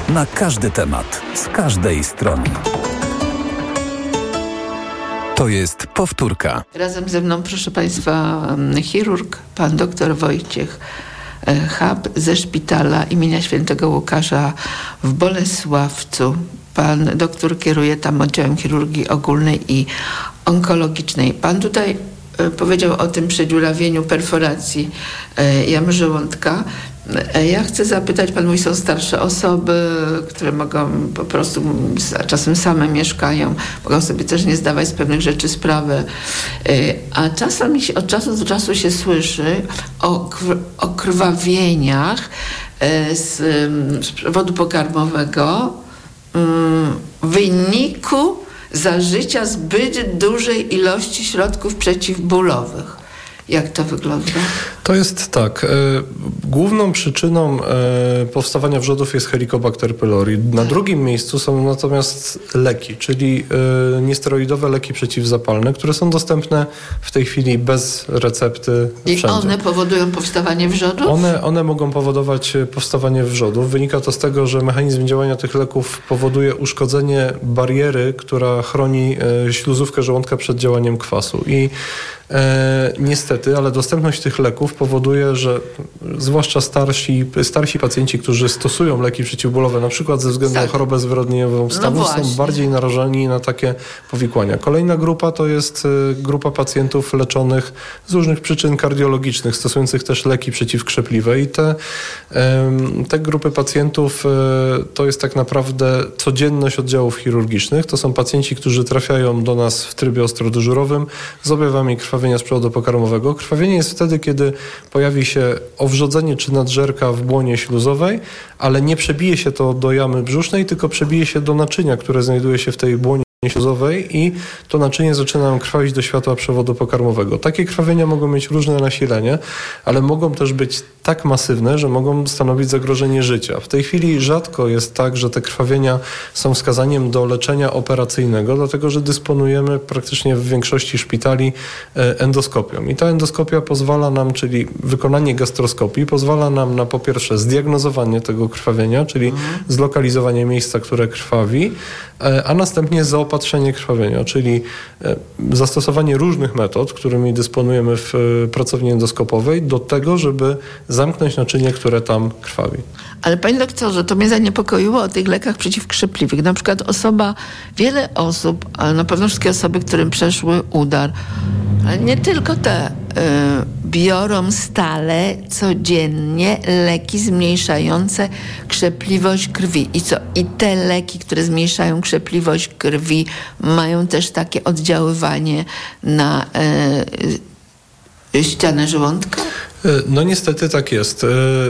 Na każdy temat, z każdej strony. To jest Powtórka. Razem ze mną, proszę Państwa, chirurg, pan dr Wojciech Chab ze szpitala imienia Świętego Łukasza w Bolesławcu. Pan doktor kieruje tam oddziałem chirurgii ogólnej i onkologicznej. Pan tutaj powiedział o tym przedziurawieniu, perforacji jamy żołądka. Ja chcę zapytać, pan mówi, są starsze osoby, które mogą po prostu, czasem same mieszkają, mogą sobie też nie zdawać z pewnych rzeczy sprawy, a czasami od czasu do czasu się słyszy o krwawieniach z przewodu pokarmowego w wyniku zażycia zbyt dużej ilości środków przeciwbólowych. Jak to wygląda? To jest tak. Główną przyczyną powstawania wrzodów jest Helicobacter pylori. Na drugim miejscu są natomiast leki, czyli niesteroidowe leki przeciwzapalne, które są dostępne w tej chwili bez recepty wszędzie. I one powodują powstawanie wrzodów? One mogą powodować powstawanie wrzodów. Wynika to z tego, że mechanizm działania tych leków powoduje uszkodzenie bariery, która chroni śluzówkę żołądka przed działaniem kwasu. I niestety, ale dostępność tych leków powoduje, że zwłaszcza starsi pacjenci, którzy stosują leki przeciwbólowe, na przykład ze względu na chorobę zwyrodnieniową stanu, są bardziej narażeni na takie powikłania. Kolejna grupa to jest grupa pacjentów leczonych z różnych przyczyn kardiologicznych, stosujących też leki przeciwkrzepliwe i te grupy pacjentów to jest tak naprawdę codzienność oddziałów chirurgicznych. To są pacjenci, którzy trafiają do nas w trybie ostrodyżurowym z objawami krwawienia z przewodu pokarmowego. Krwawienie jest wtedy, kiedy pojawi się owrzodzenie czy nadżerka w błonie śluzowej, ale nie przebije się to do jamy brzusznej, tylko przebije się do naczynia, które znajduje się w tej błonie śluzowej i to naczynie zaczyna nam krwawić do światła przewodu pokarmowego. Takie krwawienia mogą mieć różne nasilenie, ale mogą też być tak masywne, że mogą stanowić zagrożenie życia. W tej chwili rzadko jest tak, że te krwawienia są wskazaniem do leczenia operacyjnego, dlatego że dysponujemy praktycznie w większości szpitali endoskopią. I ta endoskopia pozwala nam, czyli wykonanie gastroskopii, pozwala nam na po pierwsze zdiagnozowanie tego krwawienia, czyli zlokalizowanie miejsca, które krwawi, a następnie zaopatrzenie krwawienia, czyli zastosowanie różnych metod, którymi dysponujemy w pracowni endoskopowej do tego, żeby zamknąć naczynie, które tam krwawi. Ale panie doktorze, to mnie zaniepokoiło o tych lekach przeciwkrzepliwych. Na przykład wiele osób, ale na pewno wszystkie osoby, którym przeszły udar, ale nie tylko te, biorą stale, codziennie leki zmniejszające krzepliwość krwi. I co? I te leki, które zmniejszają krzepliwość krwi, mają też takie oddziaływanie na ścianę żołądka? No niestety tak jest.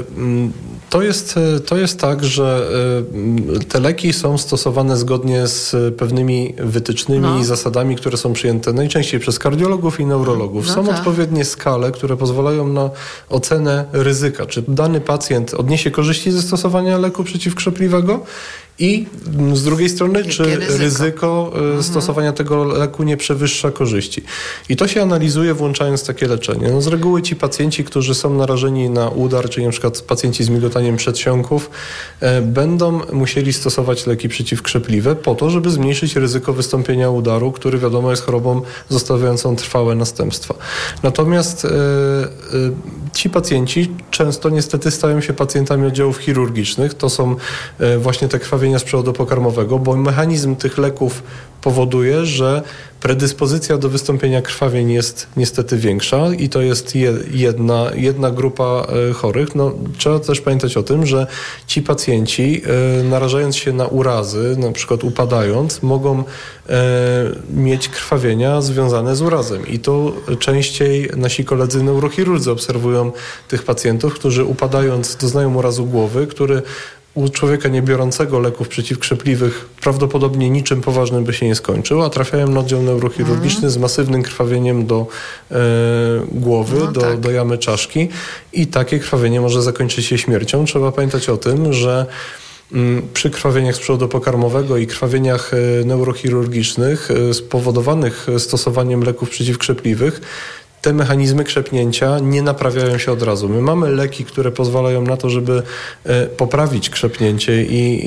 To jest tak, że te leki są stosowane zgodnie z pewnymi wytycznymi i zasadami, które są przyjęte najczęściej przez kardiologów i neurologów. Są odpowiednie skale, które pozwalają na ocenę ryzyka. Czy dany pacjent odniesie korzyści ze stosowania leku przeciwkrzepliwego i z drugiej strony, czy ryzyko stosowania tego leku nie przewyższa korzyści. I to się analizuje, włączając takie leczenie. No z reguły ci pacjenci, którzy są narażeni na udar, czyli na przykład pacjenci z migotaniem przedsionków, będą musieli stosować leki przeciwkrzepliwe po to, żeby zmniejszyć ryzyko wystąpienia udaru, który wiadomo jest chorobą zostawiającą trwałe następstwa. Natomiast ci pacjenci często niestety stają się pacjentami oddziałów chirurgicznych. To są właśnie te krwawienia z przewodu pokarmowego, bo mechanizm tych leków powoduje, że predyspozycja do wystąpienia krwawień jest niestety większa i to jest jedna grupa chorych. No, trzeba też pamiętać o tym, że ci pacjenci narażając się na urazy, na przykład upadając, mogą mieć krwawienia związane z urazem i to częściej nasi koledzy neurochirurdzy obserwują tych pacjentów, którzy upadając doznają urazu głowy, który u człowieka nie biorącego leków przeciwkrzepliwych prawdopodobnie niczym poważnym by się nie skończył, a trafiają na oddział neurochirurgiczny z masywnym krwawieniem do głowy, do jamy czaszki i takie krwawienie może zakończyć się śmiercią. Trzeba pamiętać o tym, że przy krwawieniach z przewodu pokarmowego i krwawieniach neurochirurgicznych spowodowanych stosowaniem leków przeciwkrzepliwych te mechanizmy krzepnięcia nie naprawiają się od razu. My mamy leki, które pozwalają na to, żeby poprawić krzepnięcie i